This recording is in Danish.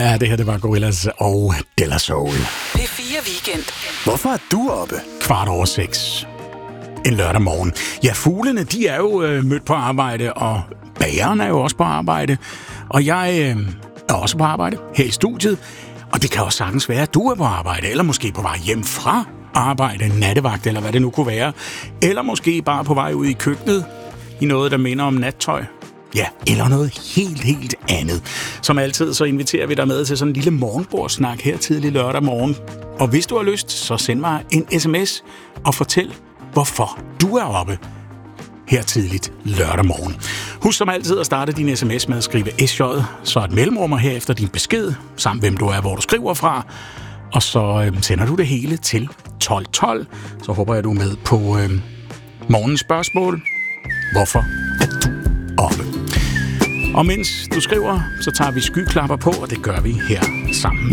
Ja, det her det var Gorillaz og De La Soul. P4 Weekend. Hvorfor er du oppe? 6:15. En lørdag morgen. Ja, fuglene, de er jo mødt på arbejde, og bageren er jo også på arbejde. Og jeg er også på arbejde her i studiet. Og det kan også sagtens være, at du er på arbejde, eller måske på vej hjem fra arbejde, nattevagt, eller hvad det nu kunne være. Eller måske bare på vej ud i køkkenet i noget, der minder om nattøj. Ja, eller noget helt andet. Som altid, så inviterer vi dig med til sådan en lille morgenbordsnak her tidlig lørdag morgen. Og hvis du har lyst, så send mig en sms og fortæl, hvorfor du er oppe her tidligt lørdag morgen. Husk som altid at starte din sms med at skrive SJ, så et mellemrummer her efter din besked, samt hvem du er, hvor du skriver fra. Og så sender du det hele til 1212. Så håber jeg, du er med på morgens spørgsmål. Hvorfor er du oppe? Og mens du skriver, så tager vi skyklapper på, og det gør vi her sammen med